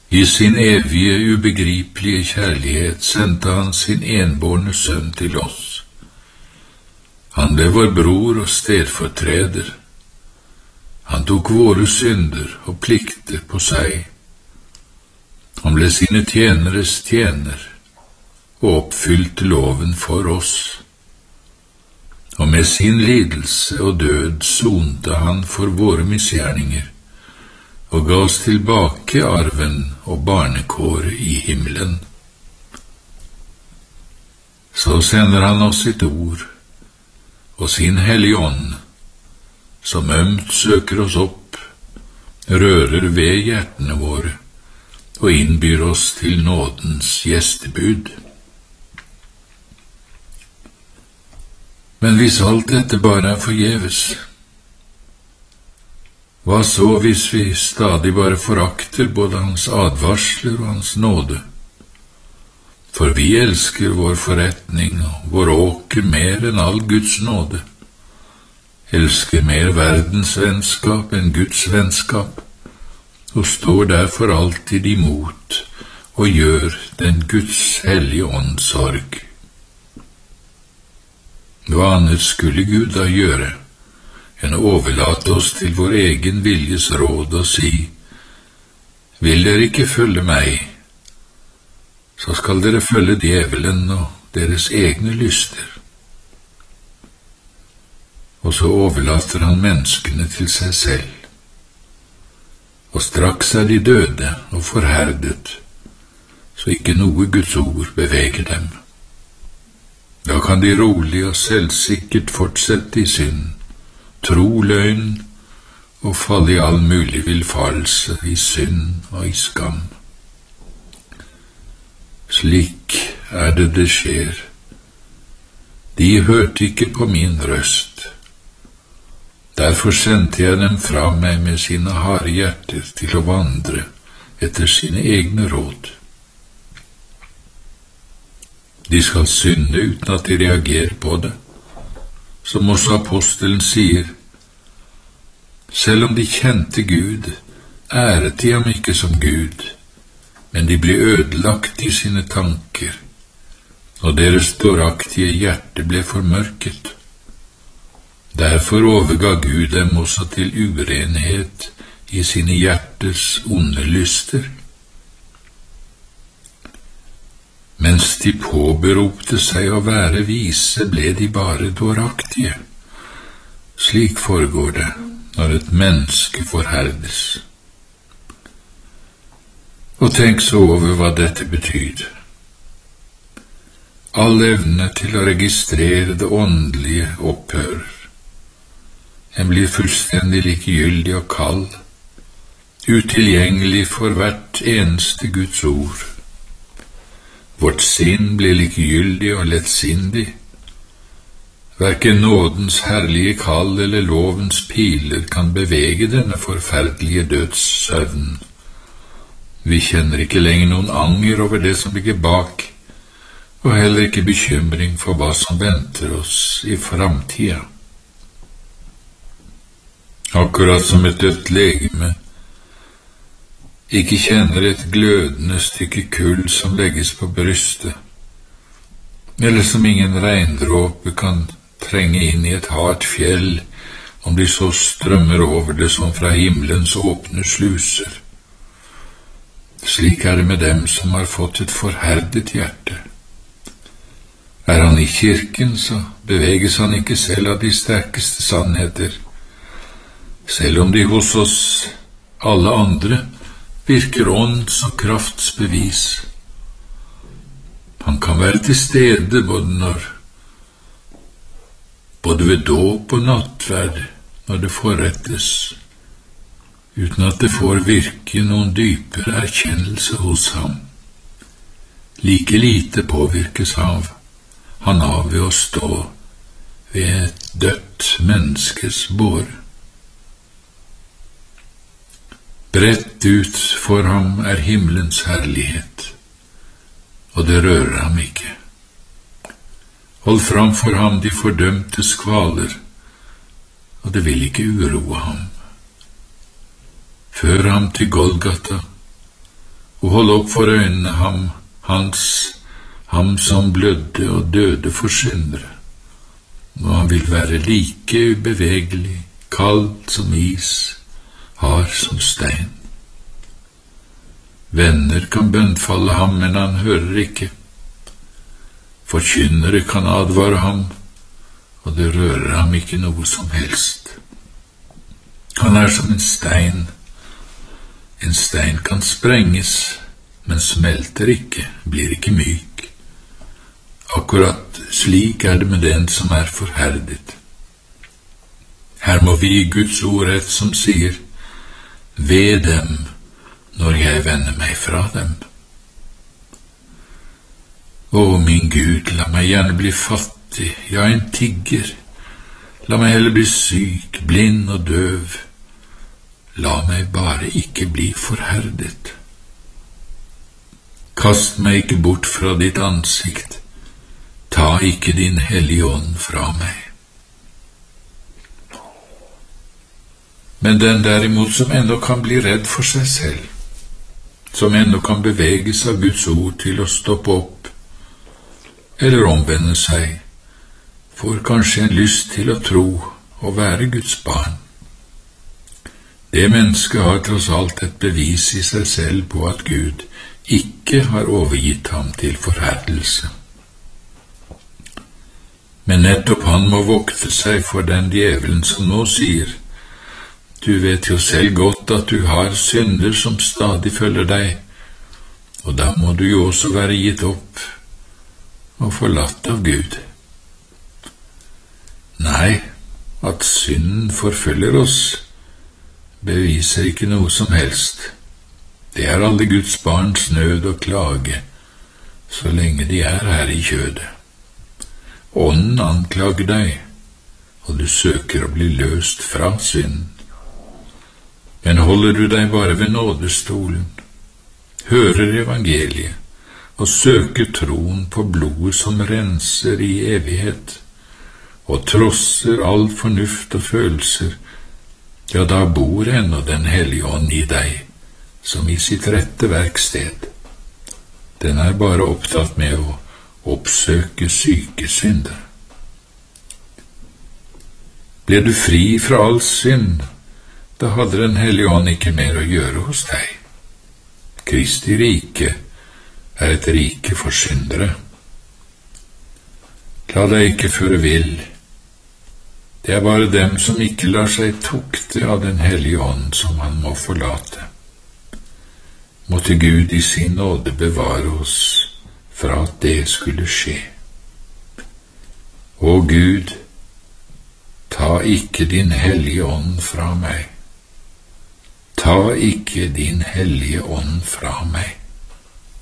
I sin evige, ubegripelige kjærlighet sendte han sin enbårne sønn til oss. Han ble vår bror og stedfortreder. Han tok våre synder og plikter på seg. Han ble sine tjeneres tjener og oppfylte loven for oss. Og med sin lidelse og død sonte han for våre misgjerninger og ga oss tilbake arven og barnekåret i himmelen. Så sender han oss sitt ord og sin hellige ånd, som ømt søker oss opp, rører ved hjertene våre og innbyr oss til nådens gjestebud. Men hvis alt dette bare er forgjeves, hva så hvis vi stadig bare forakter både hans advarsler og hans nåde? For vi elsker vår forretning og vår åker mer enn all Guds nåde, elsker mer verdens vennskap enn Guds vennskap, og står derfor alltid imot og gjør den Guds hellige ånds sorg. Hva annet skulle Gud da gjøre enn å overlate oss til vår egen viljes råd og si: vil dere ikke følge meg, så skal dere følge djevelen og deres egne lyster. Og så overlater han menneskene til seg selv, og straks er de døde og forherdet, så ikke noe Guds ord beveger dem. Da kan de rolig og selvsikkert fortsette i synd, tro løgn og falle i all mulig villfarelse, i synd og i skam. Slik er det skjer. De hørte ikke på min røst. Derfor sendte jeg dem fra meg med sine harde hjerter til å vandre etter sine egne råd. De skal synde uten at de reagerer på det, som også apostelen sier. Selv om de kjente Gud, æret de ham ikke som Gud, men de ble ødelagt i sine tanker, og deres dåraktige hjerte ble formørket. Derfor overga Gud dem også til urenhet i sine hjertes onde lyster. Mens de påberopte seg å være vise, ble de bare dåraktige. Slik foregår det når et menneske forherdes. Og tenk så over hva dette betyr. All evne til å registrere det åndelige opphører. En blir fullstendig likegyldig og kald, utilgjengelig for hvert eneste Guds ord. Vårt sinn blir likegyldig og lettsindig. Hverken nådens herlige kall eller lovens piler kan bevege denne forferdelige dødssøvn. Vi kjenner ikke lenger noen anger over det som ligger bak, og heller ikke bekymring for hva som venter oss i framtida. Akkurat som et dødt legeme ikke kjenner et glødende stykke kull som legges på brystet, eller som ingen regndråpe kan trenge inn i et hardt fjell om de så strømmer over det som fra himmelens åpne sluser. Slik er det med dem som har fått et forherdet hjerte. Er han i kirken, så beveges han ikke selv av de sterkeste sannheter, selv om de hos oss alle andre virker ånds- og kraftsbevis. Han kan være til stede både ved dåp og nattverd når det forrettes, uten at det får virke noen dypere erkjennelse hos ham. Like lite påvirkes han av ved å stå ved et dødt menneskes båre. Bredt ut for ham er himmelens herlighet, og det rører ham ikke. Hold fram for ham de fordømtes kvaler, og det vil ikke uroe ham. Før ham til Golgata, og hold opp for øynene ham som blødde og døde for syndere, og han vil være like ubevegelig, kald som is, hard som stein. Venner kan bønnfalle ham, men han hører ikke. Forkynnere kan advare ham, og det rører ham ikke noe som helst. Han er som en stein. En stein kan sprenges, men smelter ikke, blir ikke myk. Akkurat slik er det med den som er forherdet. Her må vi gi Guds ord rett som sier, ved dem når jeg vender meg fra dem. Å, min Gud, la meg gjerne bli fattig, ja, en tigger. La meg heller bli syk, blind og døv. La meg bare ikke bli forherdet. Kast meg ikke bort fra ditt ansikt. Ta ikke din hellige ånd fra meg. Men den derimot som ennå kan bli redd for seg selv, som ennå kan beveges av Guds ord til å stoppe opp, eller omvende seg, får kanskje en lyst til å tro og være Guds barn. Det mennesket har tross alt et bevis i seg selv på at Gud ikke har overgitt ham til forherdelse. Men nettopp han må vokte seg for den djevelen som nå sier, du vet jo selv godt at du har synder som stadig følger deg, og da må du jo også være gitt opp og forlatt av Gud. Nei, at synden forfølger oss, beviser ikke noe som helst. Det er alle Guds barns nød og klage, så lenge de er her i kjødet. Ånden anklager deg, og du søker å bli løst fra synden. Men holder du deg bare ved nådestolen, hører evangeliet og søker troen på blodet som renser i evighet, og trosser all fornuft og følelser, ja, da bor ennå den hellige ånd i deg, som i sitt rette verksted. Den er bare opptatt med å oppsøke syke synder. Ble du fri fra all synd, da hadde den hellige ånd ikke mer å gjøre hos deg. Kristi rike er et rike for syndere. La deg ikke føre vill. Det er bare dem som ikke lar seg tukte av den hellige ånd som han må forlate. Måtte Gud i sin nåde bevare oss fra at det skulle skje. Å Gud, ta ikke din hellige ånd fra meg. Ta ikke din hellige ånd fra meg.